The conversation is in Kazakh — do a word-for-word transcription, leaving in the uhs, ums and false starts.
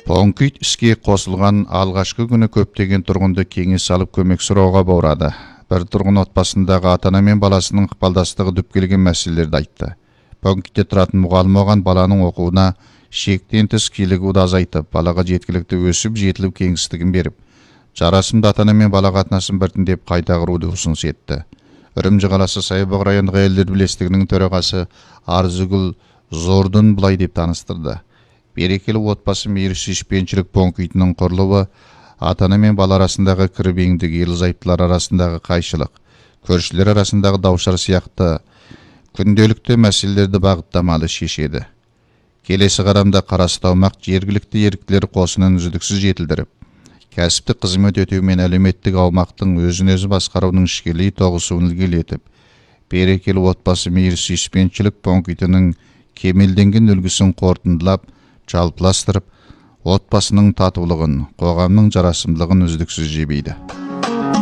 Пункт іске қосылған алғашқы күні көптеген тұрғынды кеңес алып көмек сұрауға баурады. Бір тұрғын отбасындағы ата-ана мен баласының ықпалдастығы дүп келген мәселелерді айтты. Пунктте тұратын мұғалім оған баланың оқуына шектен тыс килігуді азайтып, балаға жеткілікті өсіп, жетіліп кеңістігін беріп, жарасымды ата-ана мен бала қатынасын біртіндеп қайта құруды ұсыныс етті. Үрімжі қаласы Сайбұғы райондық әйелдер бірлестігінің төрағасы Арзыгүл Зордун былай деп таныстырды. Берекелі отбасы мейірсүйіспеншілік пунктінің құрылуы ата-ана мен бала арасындағы кірбеңдік, ерлі-зайыптылар арасындағы қайшылық, көршілер арасындағы даушар сияқты күнделікті мәселелерді бағыттамалы шешеді. Келесі қадамда Қарасты аумақ жергілікті еріктілер қосынын үздіксіз жетілдіріп, кәсіптік қызмет өтеу мен әлеуметтік аумақтың өзін-өзі басқаруының ішкелей тоғысуын ілгерілетіп, берекелі отбасы мейірсүйіспеншілік пунктінің кемелденген үлгісін қорытындылап, жалпыластырып, отбасының татулығын, қоғамның жарасымдылығын үздіксіз жебейді.